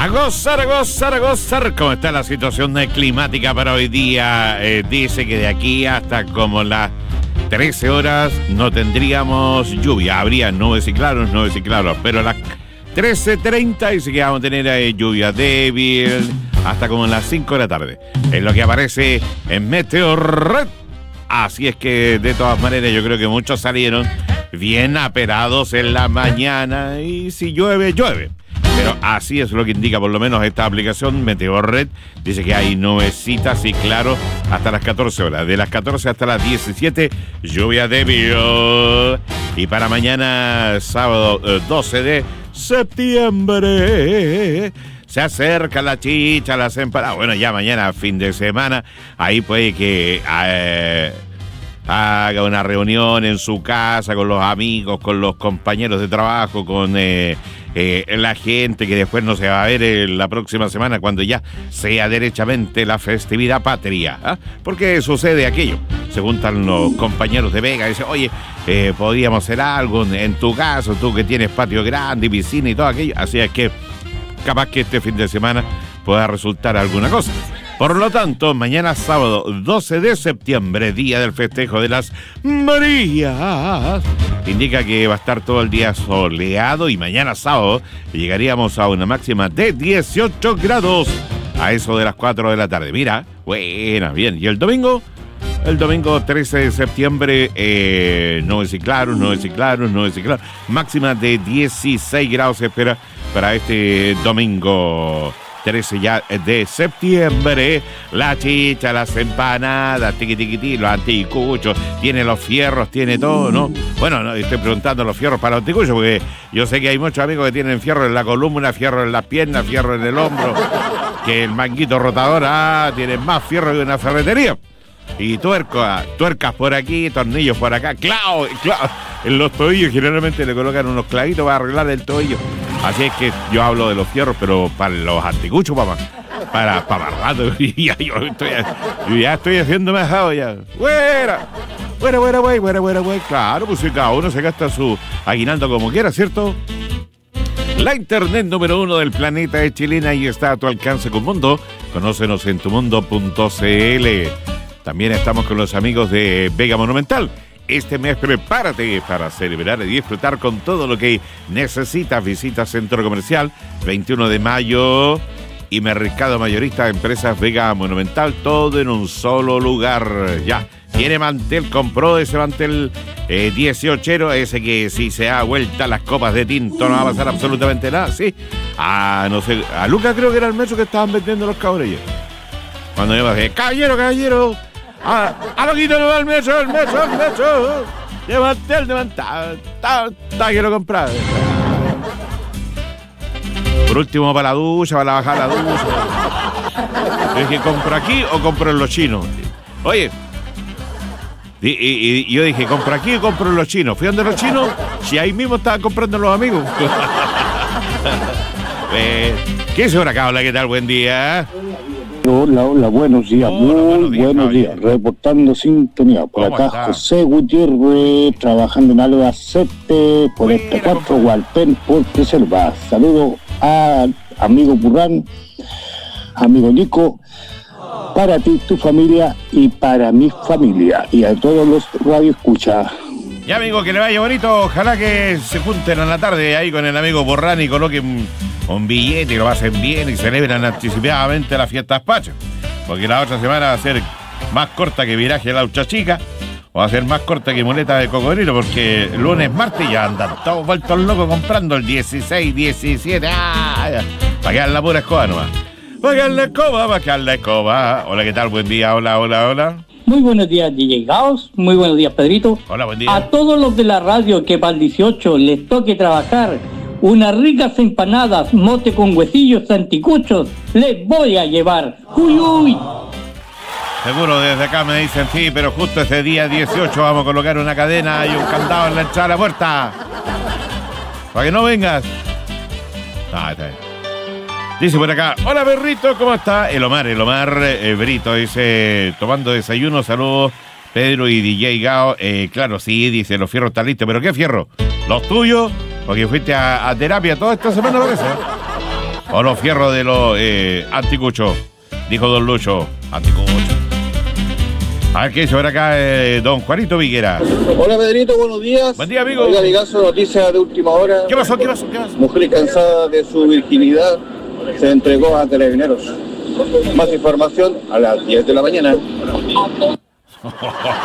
A gozar, a gozar, a gozar. ¿Cómo está la situación climática para hoy día? Dice que de aquí hasta como las 13 horas no tendríamos lluvia. Habría nubes y claros, pero a las 13:30 dice que vamos a tener lluvia débil hasta como en las 5 de la tarde. Es lo que aparece en Meteorred. Así es que de todas maneras yo creo que muchos salieron bien aperados en la mañana y si llueve, llueve. Pero así es lo que indica por lo menos esta aplicación Meteorred. Dice que hay nubecitas y claro hasta las 14 horas. De las 14 hasta las 17, lluvia débil. Y para mañana, sábado 12 de septiembre, se acerca la chicha, las empanadas. Bueno, ya mañana, fin de semana, ahí puede que haga una reunión en su casa con los amigos, con los compañeros de trabajo, con la gente que después no se va a ver la próxima semana cuando ya sea derechamente la festividad patria. ¿Ah? Porque sucede aquello. Se juntan los compañeros de Vega y dicen, oye, podríamos hacer algo en tu caso, tú que tienes patio grande y piscina y todo aquello. Así es que capaz que este fin de semana pueda resultar alguna cosa. Por lo tanto, mañana sábado 12 de septiembre, día del festejo de las Marías, indica que va a estar todo el día soleado y mañana sábado llegaríamos a una máxima de 18 grados a eso de las 4 de la tarde. Mira, buena, bien. ¿Y el domingo? El domingo 13 de septiembre, nubes y claros. Máxima de 16 grados se espera para este domingo 13 ya de septiembre. La chicha, las empanadas, tiqui, los anticuchos, tiene los fierros, tiene todo, ¿no? Bueno, no, estoy preguntando los fierros para los anticuchos porque yo sé que hay muchos amigos que tienen fierro en la columna, fierro en las piernas, fierro en el hombro, que el manguito rotador, tiene más fierro que una ferretería. Y tuercas por aquí, tornillos por acá, clavos. En los tobillos generalmente le colocan unos clavitos para arreglar el tobillo. Así es que yo hablo de los fierros, pero para los anticuchos, papá. Para rato. Ya estoy haciendo mejado ya. Fuera, güey. Claro, pues si cada uno se gasta su aguinaldo como quiera, ¿cierto? La internet número 1 del planeta es chilena y está a tu alcance con Mundo. Conócenos en tumundo.cl. También estamos con los amigos de Vega Monumental. Este mes prepárate para celebrar y disfrutar con todo lo que necesitas. Visita Centro Comercial 21 de mayo y Mercado Mayorista, Empresas Vega Monumental, todo en un solo lugar. Ya, tiene mantel, compró ese mantel 18ero, ese que si se da vuelta las copas de tinto no va a pasar absolutamente nada, ¿sí? No sé, a Lucas creo que era el metro que estaban vendiendo los cabrillos. Cuando yo me dije, caballero. Lo quito, no va el metro. De mantel, quiero comprar. Por último, para la ducha, para bajar la ducha. Es que compro aquí o compro en los chinos. Oye, y yo dije, compro aquí o compro en los chinos. Fui donde los chinos, si ahí mismo estaban comprando los amigos. ¿Qué es hora acá? Hola, ¿qué tal? Buen día. Hola, buenos días, buenos días, reportando sintonía. Por acá está José Gutiérrez, trabajando en Albacete, por este 4 Hualpén, por Preserva. Saludos a amigo Burrán, amigo Nico, para ti, tu familia y para mi familia, y a todos los radioescuchas. Ya, amigo, que le vaya bonito. Ojalá que se junten a la tarde ahí con el amigo Borrán y coloquen un billete y lo pasen bien y celebran anticipadamente las fiestas pachas. Porque la otra semana va a ser más corta que viraje de la Laucha Chica, o va a ser más corta que muleta de cocodrilo, porque lunes, martes ya andan todos vueltos locos comprando el 16, 17. Para quedar la pura escoba nomás. Para quedar la escoba. Hola, ¿qué tal? Buen día. Hola. Muy buenos días, DJ Gaos. Muy buenos días, Pedrito. Hola, buen día. A todos los de la radio que para el 18 les toque trabajar unas ricas empanadas, mote con huesillos anticuchos, les voy a llevar. ¡Uy! Seguro desde acá me dicen sí, pero justo ese día 18 vamos a colocar una cadena y un candado en la entrada de la puerta. Para que no vengas. Está bien. Dice por acá, hola perrito, ¿cómo está? El Omar Brito dice, tomando desayuno, saludos Pedro y DJ Gao. Claro, sí, dice, los fierros están listos, pero ¿qué fierro? ¿Los tuyos? Porque fuiste a terapia toda esta semana, parece. O los fierros de los anticuchos, dijo don Lucho. Anticuchos. A ver qué dice por acá don Juanito Viguera. Hola Pedrito, buenos días. Buen día, amigo. Oiga, amigazo, noticia de última hora. ¿Qué pasó? Mujer cansada de su virginidad se entregó a carabineros. Más información a las 10 de la mañana.